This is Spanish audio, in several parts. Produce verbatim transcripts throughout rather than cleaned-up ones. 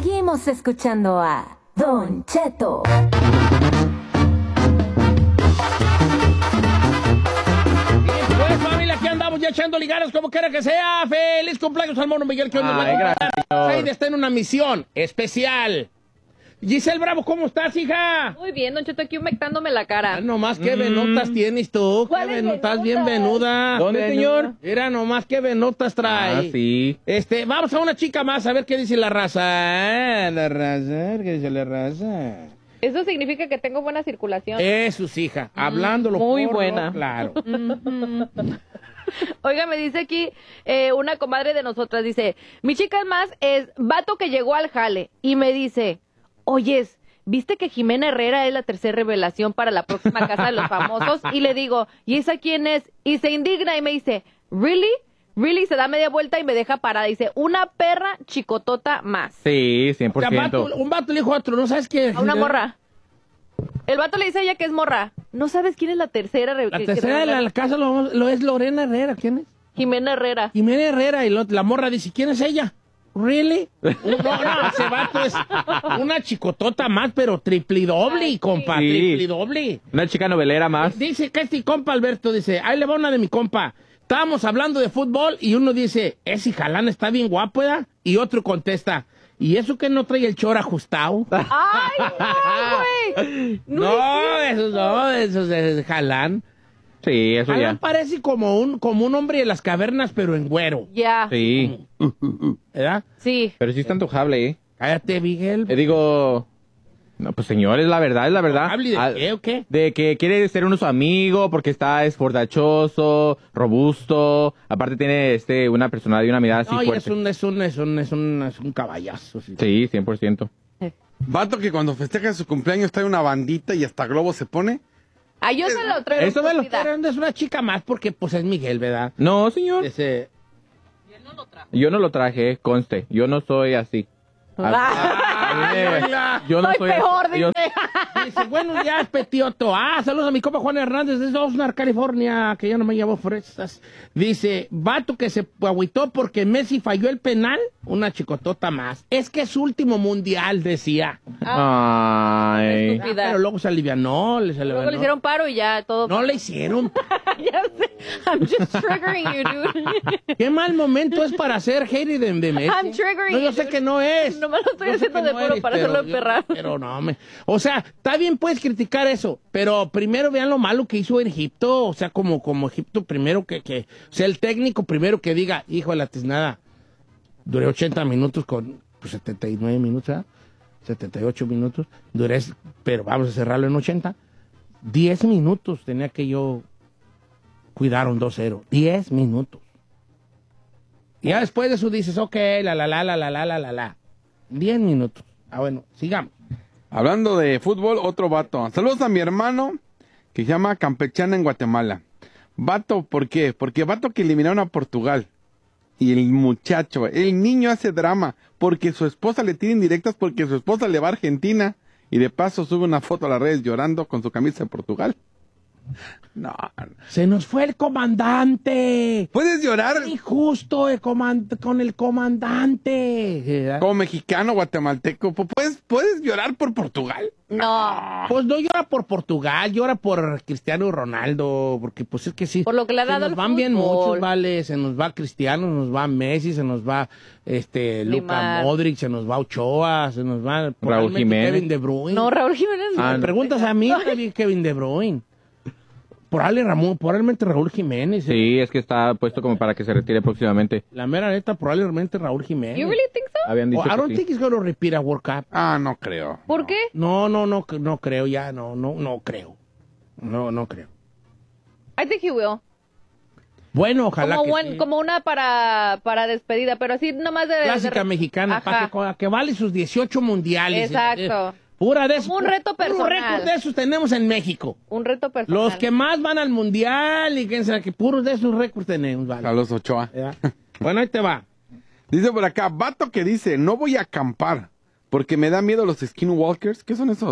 Seguimos escuchando a Don Cheto. Pues familia, aquí andamos ya echando ligadas como quiera que sea. Feliz cumpleaños al mono Miguel, que hoy nos va a gracias. Saida está en una misión especial. Giselle Bravo, ¿cómo estás, hija? Muy bien, Don Cheto, aquí humectándome la cara. Ah, nomás qué venotas tienes tú. Qué ¿Cuáles venotas, venotas? bien venuda. ¿Dónde, señor? Mira nomás qué venotas trae. Ah, sí. Este, vamos a una chica más a ver qué dice la raza. Ah, la raza, ¿qué dice la raza? Eso significa que tengo buena circulación. Eso, hija, hablándolo muy por lo buena. claro. Oiga, me dice aquí eh, una comadre de nosotras, dice, mi chica más es vato que llegó al jale y me dice, oyes, ¿viste que Jimena Herrera es la tercera revelación para la próxima Casa de los Famosos? Y le digo, ¿y esa quién es? Y se indigna y me dice, ¿really? ¿Really? Se da media vuelta y me deja parada. Dice, una perra chicotota más. Sí, cien por O sea, ciento. vato- un vato le dijo a otro, ¿no sabes qué? A una morra. El vato le dice a ella que es morra. ¿No sabes quién es la tercera? re- La que- tercera de que- la, la casa lo, lo es Lorena Herrera, ¿quién es? Jimena Herrera. Jimena Herrera, y lo- la morra dice, ¿quién es ella? ¿Really? No, no, ese vato es una chicotota más, pero triplidoble, Ay, sí. compa, Sí. triplidoble. Una chica novelera más. Dice que este compa Alberto, dice, ahí le va una de mi compa. Estábamos hablando de fútbol y uno dice, ese jalán está bien guapo, ¿verdad? Y otro contesta, ¿y eso que no trae el chor ajustado? ¡Ay, no, güey! No, eso no, eso es jalán. Sí, eso Jalán ya. parece como un, como un hombre de las cavernas, pero en güero, Ya, Sí. ¿verdad? sí. Pero sí está antojable, ¿eh? Cállate, Miguel. Le digo... No, pues señor, es la verdad, es la verdad. ¿Hable de Ah, qué o qué? De que quiere ser uno su amigo porque está esfordachoso, robusto. Aparte tiene este una personalidad y una mirada así No, y fuerte. es un, es un, es un, es un, es un caballazo. Sí. Sí, cien por ciento. Vato que cuando festeja su cumpleaños trae una bandita y hasta globo se pone. Ay, yo se lo traigo. Eso me lo- estúpida. Pero es una chica más porque, pues, es Miguel, ¿verdad? No, señor. Ese... Yo no lo traje, conste. Yo no soy así. Ah, A mí me- oiga. yo no soy soy peor, yo- dice. Dice, buenos días, Petioto. Ah, saludos a mi compa Juan Hernández desde Oxnard, California, que ya no me llevó fresas. Dice, vato que se agüitó porque Messi falló el penal, una chicotota más. Es que es su último mundial, decía. Ay. Estúpida. Pero luego se alivianó, le se Luego alivianó. le hicieron paro y ya todo. No le hicieron. Ya sé. I'm just triggering you, dude. Qué mal momento es para hacer hater de, de Messi. I'm triggering No, yo you, sé dude. que no es. Nomás lo estoy Yo sé haciendo que de no puro eres, para pero hacerlo yo- emperrar. Pero no, me... O sea, está bien, puedes criticar eso, pero primero vean lo malo que hizo Egipto. O sea, como, como Egipto primero que, que... O sea, el técnico primero que diga, hijo de la tiznada, duré ochenta minutos con pues, setenta y nueve minutos, ¿verdad? setenta y ocho minutos. Duré, pero vamos a cerrarlo en ochenta. diez minutos tenía que yo cuidar un dos cero. diez minutos. Y ya después de eso dices, ok, la, la, la, la, la, la, la, la, la. diez minutos. Ah, bueno, sigamos. Hablando de fútbol, otro vato. Saludos a mi hermano que se llama Campechana en Guatemala. Vato, ¿por qué? Porque vato que eliminaron a Portugal. Y el muchacho, el niño hace drama porque su esposa le tira indirectas porque su esposa le va a Argentina y de paso sube una foto a las redes llorando con su camisa de Portugal. No, Se nos fue el comandante. puedes llorar Injusto el comand- con el comandante. ¿verdad? como mexicano guatemalteco. Puedes, puedes llorar por Portugal. No. Pues no llora por Portugal, llora por Cristiano Ronaldo, porque pues es que sí. Por lo que le ha se dado nos el van bien fútbol. muchos, vale, se nos va Cristiano, se nos va Messi, se nos va este Luka Neymar. Modric, se nos va Ochoa, se nos va probablemente Jiménez. Kevin De Bruyne. No, Raúl Jiménez. Si Ah, me no. preguntas a mí, Kevin De Bruyne. Probable Ramón, probablemente Raúl Jiménez. ¿eh? Sí, es que está puesto como para que se retire próximamente. La mera neta, probablemente Raúl Jiménez. You really think so? Habían dicho Oh, I don't que think sí. he's gonna repeat a World Cup. Ah, no creo. ¿Por qué? No, no, no, no creo ya, no, no, no creo. No, no creo. I think he will. Bueno, ojalá Como, que one- sí. como una para, para despedida, pero así nomás de... Clásica de- mexicana, Ajá. para que, que vale sus dieciocho mundiales. Exacto. Eh, pura de esos. Como un reto puro personal. récord de esos tenemos en México. Un reto personal. Los que más van al mundial y quién sabe que puros de esos récords tenemos, vale. Carlos Ochoa. ¿Verdad? Bueno, ahí te va. Dice por acá, vato que dice, no voy a acampar porque me da miedo los skinwalkers. ¿Qué son esos?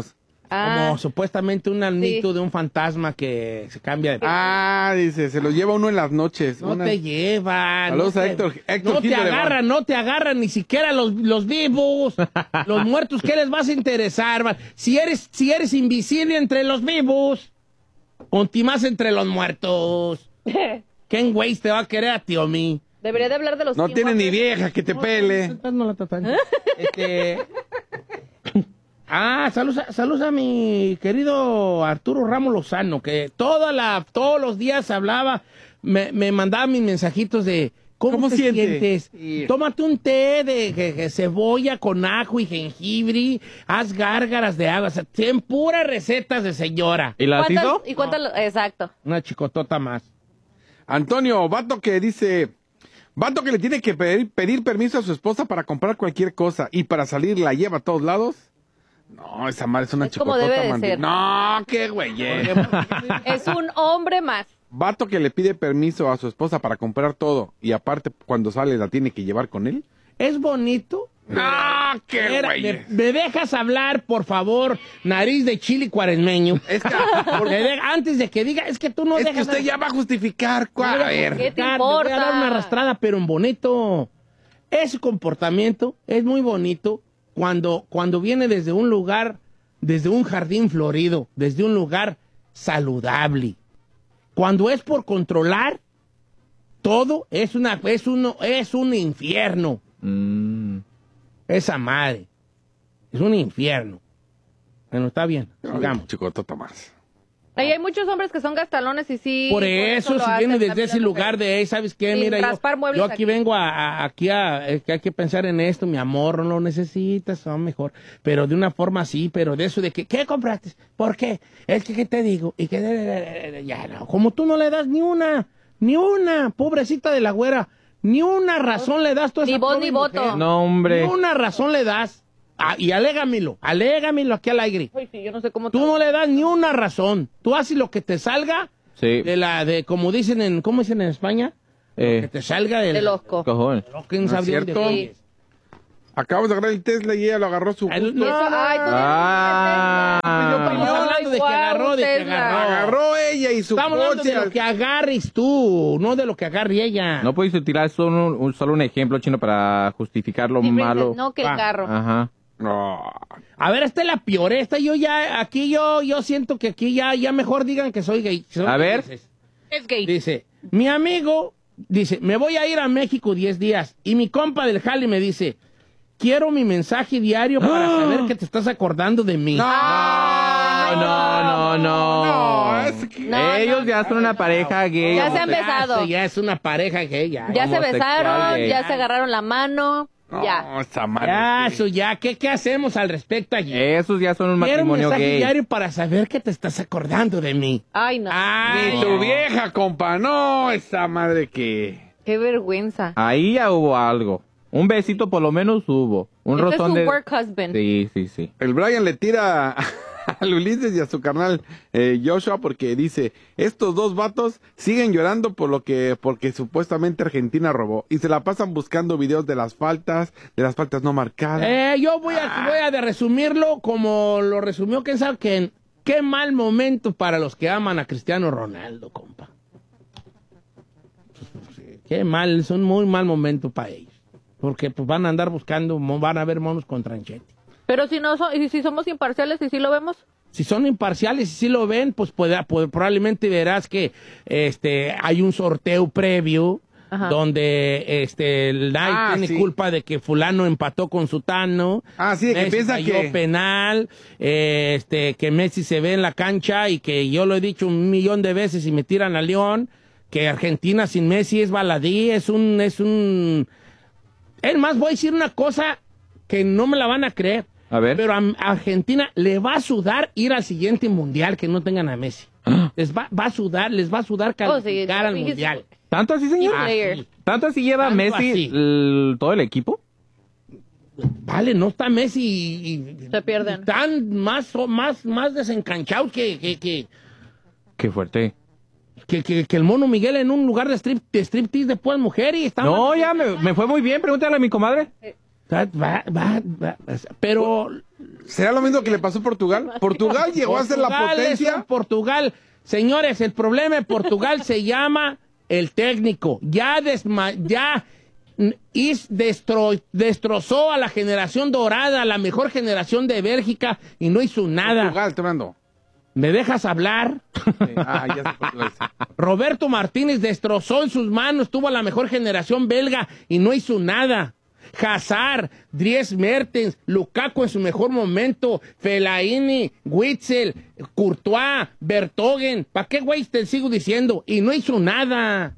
Ah, Como supuestamente un anito de un fantasma que se cambia de... Ah, dice, se los lleva uno en las noches. No Una- te llevan. Saludos no a te- Héctor- Héctor No Gil te de León. agarran, no te agarran ni siquiera los, los vivos. Los muertos, ¿qué les vas a interesar? va? Si eres, si eres invisible entre los vivos, conti más entre los muertos. ¿Quién güey te va a querer a ti o mí? debería de hablar de los No tiene ni skinwalkers. vieja que te pele. No la tratan. Este... Ah, saludos a, saludos a mi querido Arturo Ramos Lozano, que toda la, todos los días hablaba, me, me mandaba mis mensajitos de ¿cómo, ¿Cómo te siente? sientes? Sí. Tómate un té de, de- de cebolla con ajo y jengibre, haz gárgaras de agua, o sea, tienen puras recetas de señora. ¿Y las ¿Cuántas- hizo? ¿Y cuántas? lo- Exacto. Una chicotota más. Antonio, vato que dice, vato que le tiene que pedir, pedir permiso a su esposa para comprar cualquier cosa y para salir la lleva a todos lados. No, esa madre es una Es como chicotota, debe de mandi- ser. No, qué güey. eh. Es un hombre más. Vato que le pide permiso a su esposa para comprar todo y aparte cuando sale la tiene que llevar con él. Es bonito. No, qué Era- güey. me, me dejas hablar, por favor, nariz de chile cuaresmeño. Es que, Me de- antes de que diga, es que tú no es que dejas... usted ya va a justificar. ¿Cuál? A ver. ¿Qué te Le voy a dar importa? una arrastrada, pero en bonito. Ese comportamiento es muy bonito cuando, cuando viene desde un lugar, desde un jardín florido, desde un lugar saludable. Cuando es por controlar, todo es, una, es, uno, es un infierno. Mm. Esa madre. Es un infierno. Bueno, está bien. Sigamos. Chicotota más. Ahí hay muchos hombres que son gastalones y sí. Por eso, lo si hacen viene desde también ese las lugar mujeres. de, "Ey, ¿sabes qué? Sin Mira, yo, raspar muebles yo aquí, aquí. vengo a, a- aquí a, es que hay que pensar en esto, mi amor, no lo necesitas, son mejor, pero de una forma así, pero de eso de que, ¿qué compraste? ¿Por qué? Es que, ¿qué te digo? Y que, ya no, como tú no le das ni una, ni una, pobrecita de la güera, ni una razón le das tú a esa Ni voz pobre ni voto. mujer. No, hombre. Ni una razón le das. Ah, y alégamelo, alégamelo aquí al aire. Ay, sí, yo no sé cómo. Tú no le das ni una razón. Tú haces lo que te salga Sí. de la, de, como dicen en, ¿cómo dicen en España? Que Eh, te salga del... De losco. cojones. lo que no ¿No es sabía dónde cierto? fue. Acabamos de agarrar el Tesla y ella lo agarró su Ay, gusto. no, Eso- ay, tú Ah. Estamos Ay, hablando de que guau, agarró, de que Tesla. agarró. Agarró ella y su Estamos hablando coche. de lo al- que agarres tú, no de lo que agarre ella. No puedes utilizar solo un, un- solo un ejemplo chino para justificar lo Siempre malo. dices, no, que el Ah, carro. Ajá. No. A ver, esta es la peor. Esta yo ya, aquí yo, yo siento que aquí ya, ya mejor digan que soy gay. Soy A ver. gay. Es gay. Dice, mi amigo, dice, me voy a ir a México diez días. Y mi compa del jale me dice, quiero mi mensaje diario para saber que te estás acordando de mí. No. No, no, no, no. No, es que- No, Ellos no, ya son una pareja gay. Ya se han homosexual. besado. Ya, ya es una pareja gay, ya. Ya se homosexual besaron, gay. ya se agarraron la mano. No, Ya. esa madre. Ya, sí. eso ya. ¿Qué, qué hacemos al respecto allí? Esos ya son un Quiero un matrimonio mensaje gay. diario para saber que te estás acordando de mí. Ay, no. Ay, Ni tu vieja, compa. No, esa madre que... Qué vergüenza. Ahí ya hubo algo. Un besito por lo menos hubo. Un Este es rozón su de... work husband. Sí, sí, sí. El Brian le tira al Ulises y a su carnal eh, Joshua porque dice, estos dos vatos siguen llorando por lo que, porque supuestamente Argentina robó y se la pasan buscando videos de las faltas, de las faltas no marcadas. Eh, yo voy a, voy a de resumirlo como lo resumió Ken sabe que qué mal momento para los que aman a Cristiano Ronaldo, compa. Qué mal, es un muy mal momento para ellos. Porque pues van a andar buscando, mo- van a ver monos con tranchete. Pero si no so- y si somos imparciales y si lo vemos. Si son imparciales y si lo ven, pues puede, puede- probablemente verás que este hay un sorteo previo Ajá. donde este nadie Ah, tiene sí. culpa de que fulano empató con sutano. Ah, sí, de que Messi piensa falló que- penal, eh, este que Messi se ve en la cancha y que yo lo he dicho un millón de veces y me tiran a León, que Argentina sin Messi es baladí, es un es un es más, voy a decir una cosa que no me la van a creer. A ver. Pero a, a Argentina le va a sudar ir al siguiente mundial que no tengan a Messi. Les va, va a sudar, les va a sudar Oh, sí, calificar al he's- mundial. ¿Tanto así, señor? Ah, player. sí. ¿Tanto así lleva Tanto Messi así. el- todo el equipo? Vale, no está Messi y, y- Se pierden. Están más, más, más desencanchados que, que, que, Qué fuerte. que, que- que el mono Miguel en un lugar de, strip, de striptease de puras mujeres. Está No, más- ya me, me fue muy bien. Pregúntale a mi comadre. Va, va, va, va, pero ¿Será lo mismo que le pasó a Portugal? Portugal llegó a ser la Portugal es potencia. un Portugal. Señores, el problema de Portugal se llama el técnico. Ya, desma ya is destro destrozó a la generación dorada, la mejor generación de Bélgica, y no hizo nada. Portugal, te mando. ¿Me dejas hablar? Sí. Ah, ya sé Portugal. Sí. Roberto Martínez destrozó en sus manos, tuvo a la mejor generación belga y no hizo nada. Hazard, Dries Mertens, Lukaku en su mejor momento, Fellaini, Witzel, Courtois, Vertonghen, ¿para qué güey te sigo diciendo? Y no hizo nada.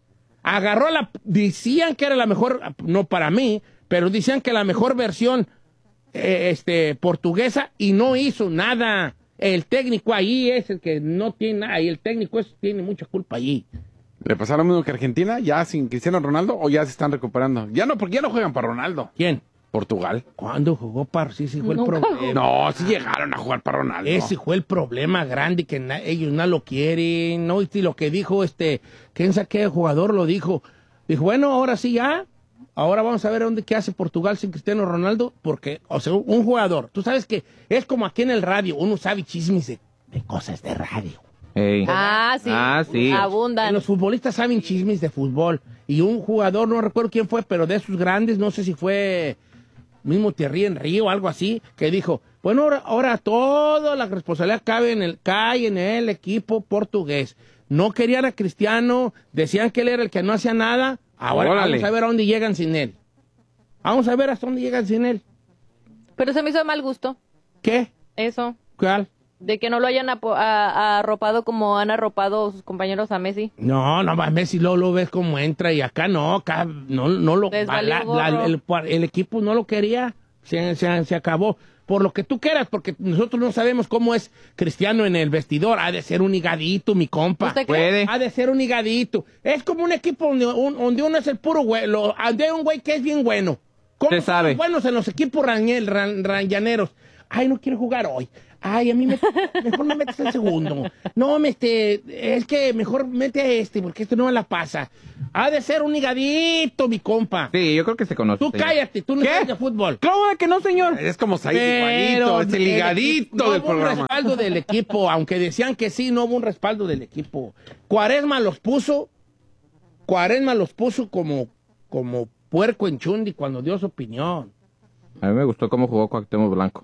Agarró la... Decían que era la mejor, no para mí, pero decían que la mejor versión eh, este, portuguesa y no hizo nada. El técnico ahí es el que no tiene nada y el técnico es, tiene mucha culpa allí. ¿Le pasó lo mismo que Argentina? ¿Ya sin Cristiano Ronaldo o ya se están recuperando? Ya no, porque ya no juegan para Ronaldo. ¿Quién? Portugal. ¿Cuándo jugó para...? Sí, sí fue el Nunca problema. No, sí llegaron a jugar para Ronaldo. Ese fue el problema grande, que na ellos no lo quieren, ¿no? Y lo que dijo este, ¿quién sabe qué jugador lo dijo? Dijo, bueno, ahora sí ya, ahora vamos a ver dónde qué hace Portugal sin Cristiano Ronaldo, porque, o sea, un jugador, tú sabes que es como aquí en el radio, uno sabe chismes de, de cosas de radio. Ey. Ah, sí. Ah, sí. Abundan. Los futbolistas saben chismes de fútbol, y un jugador, no recuerdo quién fue, pero de esos grandes, no sé si fue mismo Thierry Henry o algo así, que dijo, bueno, ahora, ahora toda la responsabilidad cae en el, cae en el equipo portugués. No querían a Cristiano, decían que él era el que no hacía nada. Ahora Órale. vamos a ver a dónde llegan sin él. Vamos a ver hasta dónde llegan sin él. Pero se me hizo de mal gusto. ¿Qué? Eso. ¿Cuál? De que no lo hayan apo- a- a- arropado como han arropado sus compañeros a Messi. No, no, a Messi lo, lo ves cómo entra y acá no, acá no, no lo... Les valió la- gorro. la- el, el equipo no lo quería, se, se, se acabó. Por lo que tú quieras, porque nosotros no sabemos cómo es Cristiano en el vestidor. Ha de ser un higadito, mi compa. ¿Usted cree? Puede. Ha de ser un higadito. Es como un equipo donde, un- donde uno es el puro güey, lo- donde hay un güey que es bien bueno. ¿Cómo Se son sabe. los buenos en los equipos rañel, ran, ranyaneros? Ay, no quiero jugar hoy. Ay, a mí me, mejor me metes el segundo. No, me este, es que mejor mete a este, porque este no me la pasa. Ha de ser un higadito, mi compa. Sí, yo creo que se conoce. Tú señor. cállate, tú no ¿Qué? sabes de fútbol. Claro que no, señor. Es como Said Pero igualito, es el higadito no del hubo un programa. respaldo del equipo, aunque decían que sí, no hubo un respaldo del equipo. Cuaresma los puso, Cuaresma los puso como, como puerco en chundi cuando dio su opinión. A mí me gustó cómo jugó Cuauhtémoc Blanco.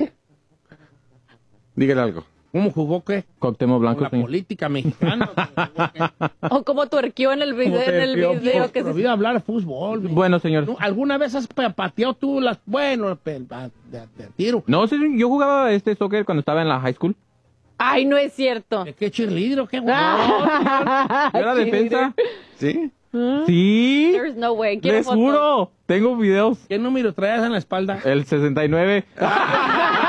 Dígale algo. ¿Cómo jugó qué? Cuauhtémoc Con Blanco, la señor. política mexicana. ¿Cómo jugó qué? O como tuerqueó en el video, en el tuerqueó, video que se... Prohibido hablar de fútbol. mi- Bueno, señor. ¿No? ¿Alguna vez has pa- pateado tú las... Bueno, pe- pa- de, de tiro? No, sí, yo jugaba este soccer cuando estaba en la high school. Ay, no es cierto. ¿De qué cheerleader o qué? güey? Yo era defensa. ¿Sí? Sí. There's no way. Quiero Les fotos. juro. Tengo videos. ¿Qué número traías en la espalda? El sesenta y nueve.